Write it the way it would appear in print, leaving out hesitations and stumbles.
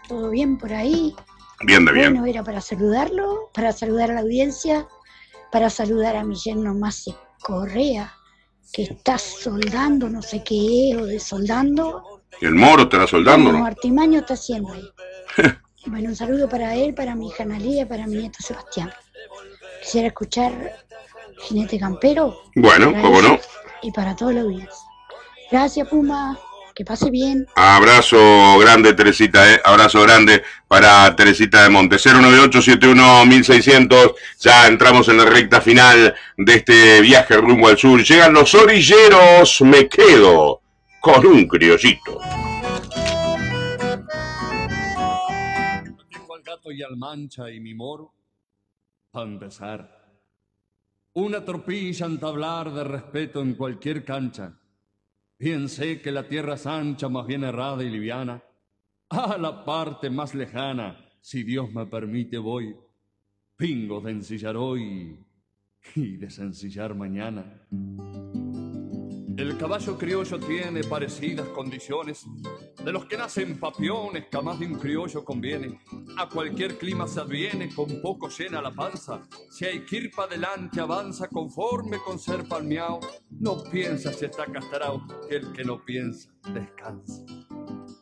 ¿Todo bien por ahí? Bien de bien. Bueno, era para saludarlo, para saludar a la audiencia, para saludar a mi yerno Mase Correa, que está soldando, no sé qué es, o desoldando. ¿El Moro estará soldando, Bueno, no? artimaño está haciendo ahí. Bueno, un saludo para él, para mi hija Analia, para mi nieto Sebastián. Quisiera escuchar Jinete Campero Bueno, para cómo no. ellos y para toda la audiencia. Gracias, Puma. Que pase bien. Abrazo grande, Teresita, abrazo grande para Teresita de Monte. 098-71-1600. Ya entramos en la recta final de este viaje rumbo al sur. Llegan los orilleros. Me quedo con un criollito. Tengo al gato y al mancha y mi moro. Para empezar, una tropilla entablar de respeto en cualquier cancha. Bien sé que la tierra es ancha, más bien errada y liviana. A la parte más lejana, si Dios me permite, voy. Pingo de ensillar hoy y de sencillar mañana. El caballo criollo tiene parecidas condiciones. De los que nacen papiones, que a más de un criollo conviene. A cualquier clima se adviene, con poco llena la panza. Si hay que ir pa' adelante, avanza conforme con ser palmeado. No piensa si está castrado, que el que no piensa, descansa.